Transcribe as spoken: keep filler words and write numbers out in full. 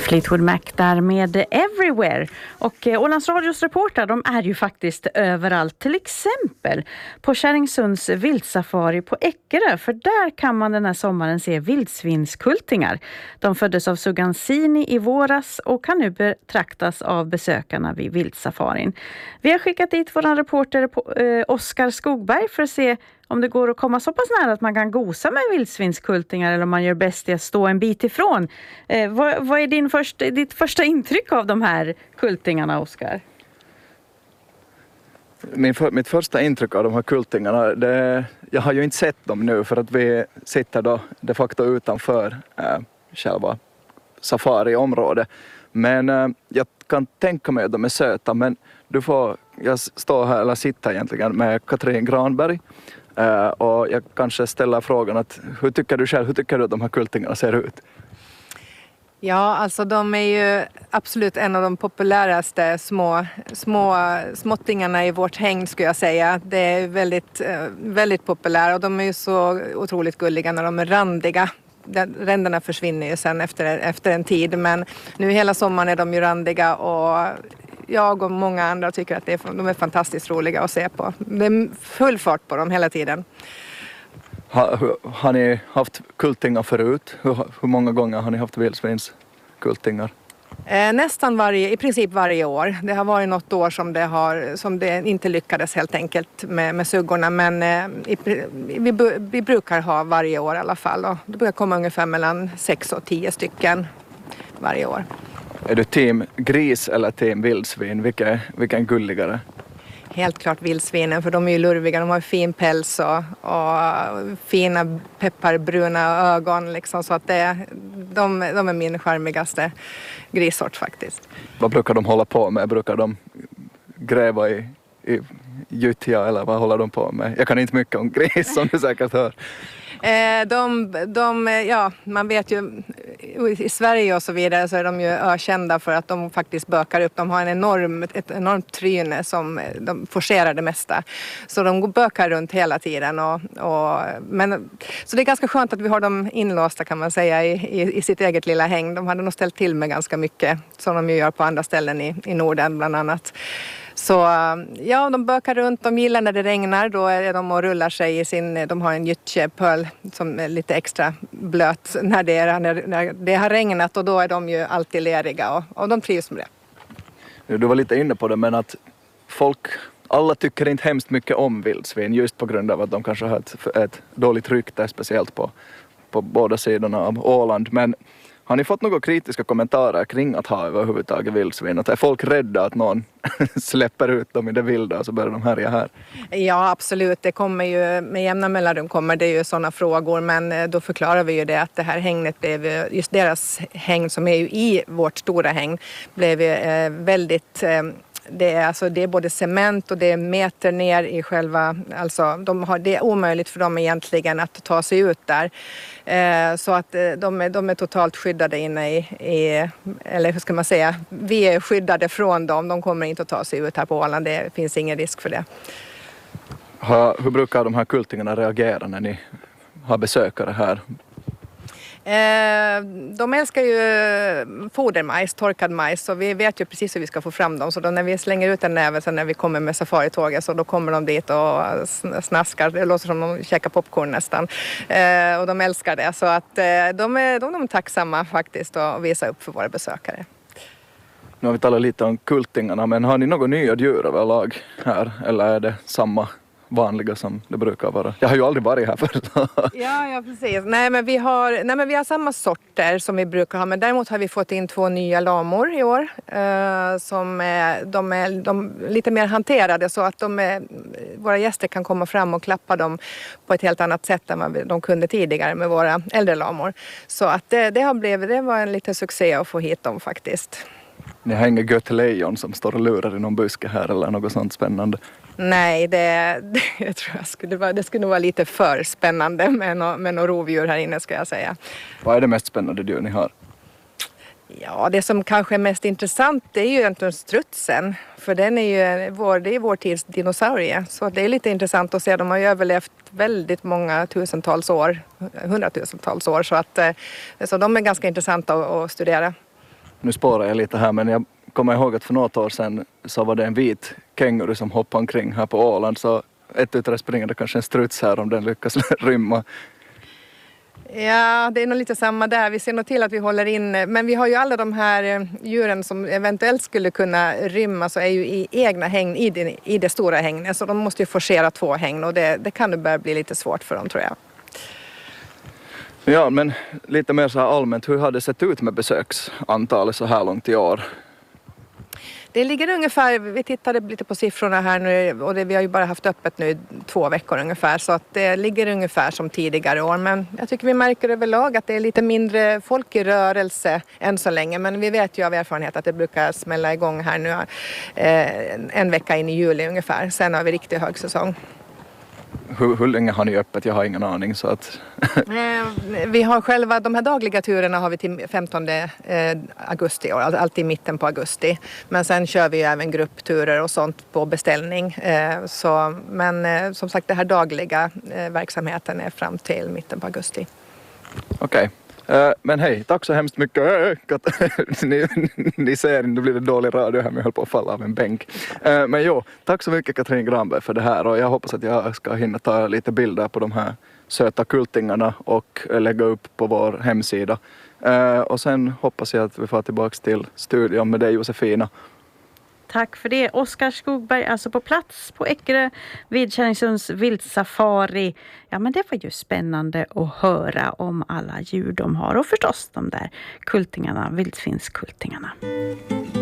Fleetwood Mac där med Everywhere. Och eh, Ålands Radios reportrar, de är ju faktiskt överallt. Till exempel på Kärringsunds vildsafari på Eckerö. För där kan man den här sommaren se vildsvinskultingar. De föddes av Sugansini i våras och kan nu betraktas av besökarna vid vildsafarin. Vi har skickat dit vår reporter på, eh, Oskar Skogberg för att se om det går att komma så pass nära att man kan gosa med vildsvinskultingar eller om man gör bäst i att stå en bit ifrån. Eh, vad, vad är din första, ditt första intryck av de här kultingarna, Oskar? Min för, mitt första intryck av de här kultingarna, det, jag har ju inte sett dem nu för att vi sitter då de facto utanför eh, själva safariområdet. Men eh, jag kan tänka mig att de är söta, men du får, jag står här, eller sitter egentligen med Katrin Granberg. Uh, och jag kanske ställer frågan att hur tycker du själv, hur tycker du att de här kultingarna ser ut? Ja, alltså de är ju absolut en av de populäraste små, små småttingarna i vårt hägn, skulle jag säga. Det är väldigt, väldigt populära och de är ju så otroligt gulliga när de är randiga. Ränderna försvinner ju sen efter, efter en tid, men nu hela sommaren är de ju randiga och jag och många andra tycker att det är, de är fantastiskt roliga att se på. Det är full fart på dem hela tiden. Har, har ni haft kultingar förut? Hur, hur många gånger har ni haft vildsvinskultingar? Eh, nästan varje, i princip varje år. Det har varit något år som det, har, som det inte lyckades helt enkelt med, med suggorna. Men eh, i, vi, vi brukar ha varje år i alla fall. Och det brukar komma ungefär mellan sex och tio stycken varje år. Är du team gris eller team vildsvin? Vilka, vilka är gulligare? Helt klart vildsvinen, för de är ju lurviga. De har fin päls och, och fina pepparbruna ögon. Liksom, så att det, de, de är min charmigaste grissort faktiskt. Vad brukar de hålla på med? Brukar de gräva i, i gyttja eller vad håller de på med? Jag kan inte mycket om gris som du säkert hör. Eh, de, de, ja, man vet ju, i Sverige och så vidare så är de ju ökända för att de faktiskt bökar upp. De har en enorm, ett enormt tryne som de forcerar det mesta. Så de bökar runt hela tiden. Och, och, men, så det är ganska skönt att vi har dem inlåsta, kan man säga, i, i, i sitt eget lilla häng. De hade nog ställt till med ganska mycket, som de ju gör på andra ställen i, i Norden bland annat. Så ja, de bökar runt, de gillar när det regnar, då är de och rullar sig i sin, de har en gyttjepöl som är lite extra blöt när det, är, när, när det har regnat, och då är de ju alltid leriga och, och de trivs med det. Du var lite inne på det, men att folk, alla tycker inte hemskt mycket om vildsvin just på grund av att de kanske har ett, ett dåligt rykte, speciellt på, på båda sidorna av Åland, men har ni fått några kritiska kommentarer kring att ha överhuvudtaget vildsvin? Att är folk rädda att någon släpper ut dem i det vilda och så börjar de härja här? Ja, absolut. Det kommer ju, med jämna mellanrum kommer det ju sådana frågor. Men då förklarar vi ju det att det här hängnet blev, just deras häng som är ju i vårt stora häng, blev eh, väldigt... Eh, Det är, alltså, det är både cement och det är meter ner i själva, alltså de har, det är omöjligt för dem egentligen att ta sig ut där. Eh, så att eh, de, är, de är totalt skyddade inne i, i, eller hur ska man säga, vi är skyddade från dem. De kommer inte att ta sig ut här på Åland, det finns ingen risk för det. Ha, hur brukar de här kultingarna reagera när ni har besökare här? Eh, de älskar ju fodermajs, torkad majs, så vi vet ju precis hur vi ska få fram dem. Så då när vi slänger ut en näve, så när vi kommer med safaritåget, så då kommer de dit och snaskar. Det låter som de käkar popcorn nästan. Eh, och de älskar det. Så att eh, de, är, de är tacksamma faktiskt att visa upp för våra besökare. Nu har vi talat lite om kultingarna, men har ni några nya djur överlag här? Eller är det samma vanliga som det brukar vara? Jag har ju aldrig varit här förut. ja, ja, precis. Nej men, vi har, nej, men vi har samma sorter som vi brukar ha. Men däremot har vi fått in två nya lamor i år. Eh, som är, de är de, lite mer hanterade, så att de är, våra gäster kan komma fram och klappa dem på ett helt annat sätt än vad de kunde tidigare med våra äldre lamor. Så att det, det, har blivit, det var en liten succé att få hit dem faktiskt. Ni har inga gött lejon som står och lurar i någon buske här eller något sånt spännande? Nej, det, det, jag tror jag skulle vara, det skulle nog vara lite för spännande med några med några rovdjur här inne, ska jag säga. Vad är det mest spännande djur ni har? Ja, det som kanske är mest intressant, det är ju egentligen strutsen. För den är ju vår, det är vår tids dinosaurie. Så det är lite intressant att se. De har ju överlevt väldigt många tusentals år, hundratusentals år. Så, att, så de är ganska intressanta att, att studera. nu spårar jag lite här, men jag kommer ihåg att för något år sedan så var det en vit känguru som hoppade omkring här på Åland, så ett utav springande kanske en struts här om den lyckas rymma. Ja, det är nog lite samma där. Vi ser nog till att vi håller in, men vi har ju alla de här djuren som eventuellt skulle kunna rymma, så är ju i egna hägn i det, i det stora hägnet, så de måste ju forcera två hägn och det, det kan det börja bli lite svårt för dem, tror jag. Ja, men lite mer så här allmänt, hur har det sett ut med besöksantalet så här långt i år? Det ligger ungefär, vi tittade lite på siffrorna här nu och det, vi har ju bara haft öppet nu två veckor ungefär, så att det ligger ungefär som tidigare år, men jag tycker vi märker överlag att det är lite mindre folk i rörelse än så länge, men vi vet ju av erfarenhet att det brukar smälla igång här nu eh, en vecka in i juli ungefär, sen har vi riktigt högsäsong. Hur, hur länge har ni öppet? Jag har ingen aning. Så att vi har själva, de här dagliga turerna har vi till femtonde augusti, alltid i mitten på augusti. Men sen kör vi även gruppturer och sånt på beställning. Så, men som sagt, det här dagliga verksamheten är fram till mitten på augusti. Okej. Okay. Men hej, tack så hemskt mycket. ni, ni ser, nu blir det dålig radio här, men jag höll på att falla av en bänk. Men jo, tack så mycket Katrin Granberg för det här, och jag hoppas att jag ska hinna ta lite bilder på de här söta kultingarna och lägga upp på vår hemsida. Och sen hoppas jag att vi får tillbaka till studion med dig, Josefina. Tack för det. Oskar Skogberg, alltså på plats på Eckerö vid Kärringsunds viltsafari. Ja, men det var ju spännande att höra om alla djur de har, och förstås de där kultingarna, vildsvinskultingarna.